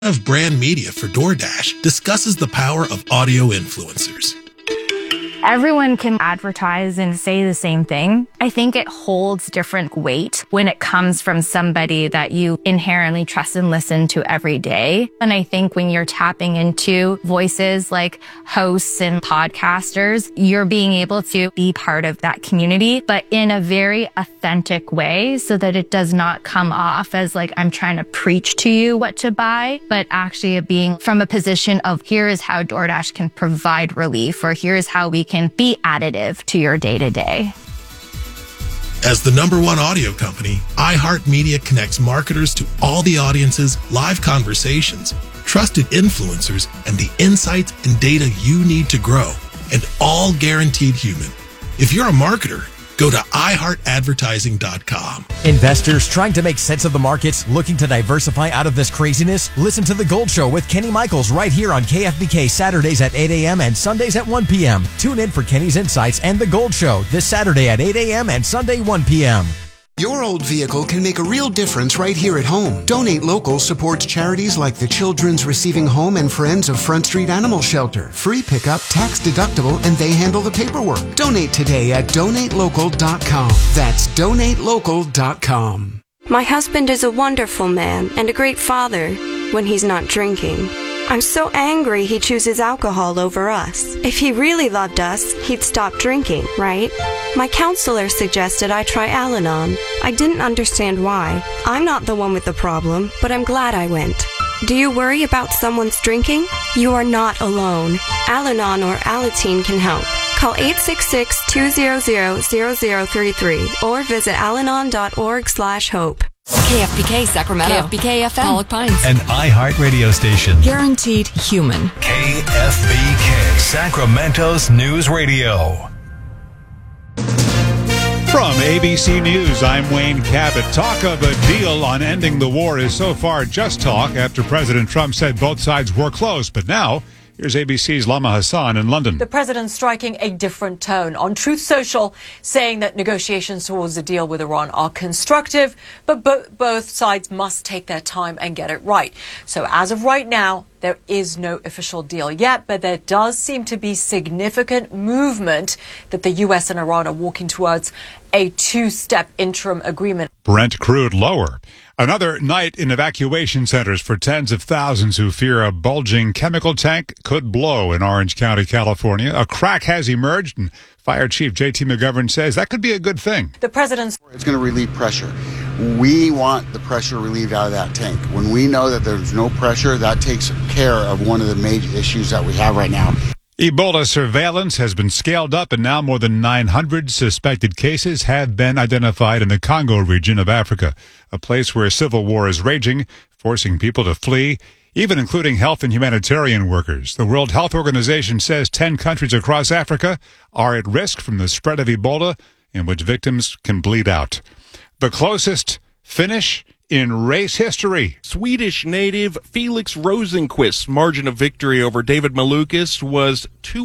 of brand media for DoorDash discusses the power of audio influencers. Everyone can advertise and say the same thing. I think it holds different weight when it comes from somebody that you inherently trust and listen to every day. And I think when you're tapping into voices like hosts and podcasters, you're being able to be part of that community, but in a very authentic way so that it does not come off as like I'm trying to preach to you what to buy, but actually being from a position of here is how DoorDash can provide relief, or here's how we can be additive to your day-to-day. As the #1 audio company, iHeartMedia connects marketers to all the audiences, live conversations, trusted influencers, and the insights and data you need to grow, and all guaranteed human. If you're a marketer, go to iHeartAdvertising.com. Investors trying to make sense of the markets, looking to diversify out of this craziness? Listen to The Gold Show with Kenny Michaels right here on KFBK Saturdays at 8 a.m. and Sundays at 1 p.m. Tune in for Kenny's Insights and The Gold Show this Saturday at 8 a.m. and Sunday 1 p.m. Your old vehicle can make a real difference right here at home. Donate Local supports charities like the Children's Receiving Home and Friends of Front Street Animal Shelter. Free pickup, tax deductible, and they handle the paperwork. Donate today at donatelocal.com. That's donatelocal.com. My husband is a wonderful man and a great father when he's not drinking. I'm so angry he chooses alcohol over us. If he really loved us, he'd stop drinking, right? My counselor suggested I try Al-Anon. I didn't understand why. I'm not the one with the problem, but I'm glad I went. Do you worry about someone's drinking? You are not alone. Al-Anon or Alateen can help. Call 866-200-0033 or visit alanon.org/hope. KFBK Sacramento, KFBK FM, Pollock Pines, an iHeart radio station. Guaranteed human. KFBK, Sacramento's news radio. From ABC News, I'm Wayne Cabot. Talk of a deal on ending the war is so far just talk after President Trump said both sides were close. But now, here's ABC's Lama Hassan in London. The president striking a different tone on Truth Social, saying that negotiations towards a deal with Iran are constructive, but both sides must take their time and get it right. So as of right now, there is no official deal yet, but there does seem to be significant movement that the U.S. and Iran are walking towards a two-step interim agreement. Brent crude lower. Another night in evacuation centers for tens of thousands who fear a bulging chemical tank could blow in Orange County, California. A crack has emerged, and Fire Chief J.T. McGovern says that could be a good thing. The president's... It's going to relieve pressure. We want the pressure relieved out of that tank. When we know that there's no pressure, that takes care of one of the major issues that we have right now. Ebola surveillance has been scaled up, and now more than 900 suspected cases have been identified in the Congo region of Africa, a place where civil war is raging, forcing people to flee, even including health and humanitarian workers. The World Health Organization says 10 countries across Africa are at risk from the spread of Ebola, in which victims can bleed out. The closest finish in race history. Swedish native Felix Rosenqvist's margin of victory over David Malukas was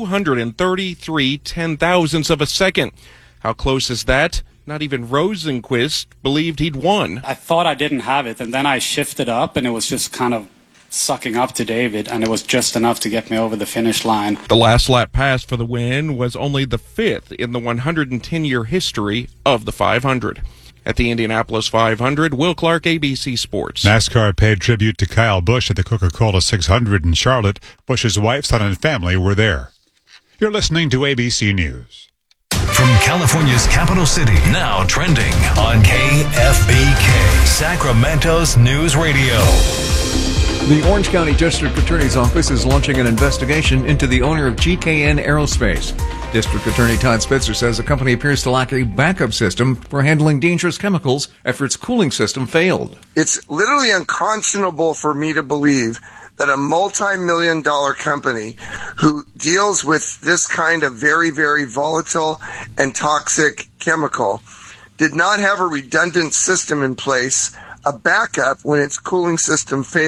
233 ten-thousandths of a second. How close is that? Not even Rosenqvist believed he'd won. I thought I didn't have it, and then I shifted up, and it was just kind of sucking up to David, and it was just enough to get me over the finish line. The last lap pass for the win was only the fifth in the 110-year history of the 500. At the Indianapolis 500, Will Clark, ABC Sports. NASCAR paid tribute to Kyle Busch at the Coca-Cola 600 in Charlotte. Busch's wife, son, and family were there. You're listening to ABC News. From California's capital city, now trending on KFBK, Sacramento's news radio. The Orange County District Attorney's Office is launching an investigation into the owner of GKN Aerospace. District Attorney Todd Spitzer says the company appears to lack a backup system for handling dangerous chemicals after its cooling system failed. It's literally unconscionable for me to believe that a multi-million-dollar company who deals with this kind of very, very volatile and toxic chemical did not have a redundant system in place, a backup when its cooling system failed.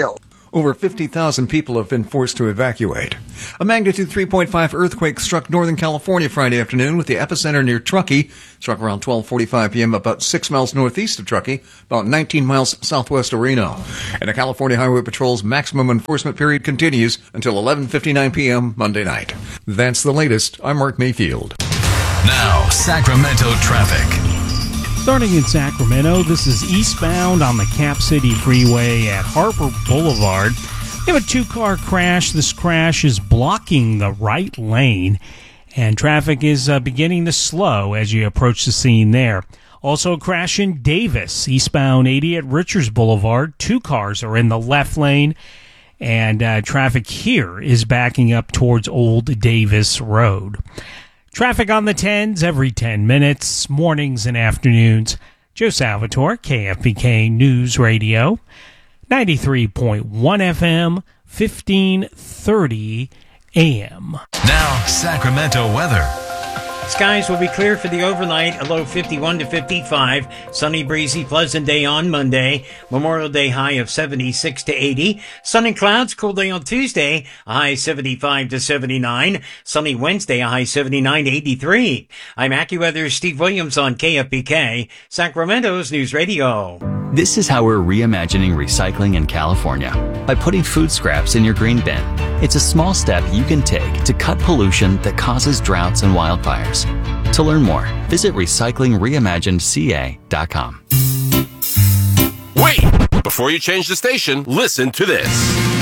Over 50,000 people have been forced to evacuate. A magnitude 3.5 earthquake struck Northern California Friday afternoon with the epicenter near Truckee. Struck around 12:45 p.m. about 6 miles northeast of Truckee, about 19 miles southwest of Reno. And the California Highway Patrol's maximum enforcement period continues until 11:59 p.m. Monday night. That's the latest. I'm Mark Mayfield. Now, Sacramento traffic. Starting in Sacramento, this is eastbound on the Cap City Freeway at Harper Boulevard. We have a two-car crash. This crash is blocking the right lane, and traffic is beginning to slow as you approach the scene there. Also a crash in Davis, eastbound 80 at Richards Boulevard. Two cars are in the left lane, and traffic here is backing up towards Old Davis Road. Traffic on the 10s every 10 minutes, mornings and afternoons. Joe Salvatore, KFBK News Radio, 93.1 FM, 1530 AM. Now, Sacramento weather. Skies will be clear for the overnight, a low 51 to 55. Sunny, breezy, pleasant day on Monday. Memorial Day high of 76 to 80. Sun and clouds, cool day on Tuesday, a high 75 to 79. Sunny Wednesday, a high 79 to 83. I'm AccuWeather's Steve Williams on KFBK, Sacramento's News Radio. This is how we're reimagining recycling in California, by putting food scraps in your green bin. It's a small step you can take to cut pollution that causes droughts and wildfires. To learn more, visit recyclingreimaginedca.com. Wait! Before you change the station, listen to this.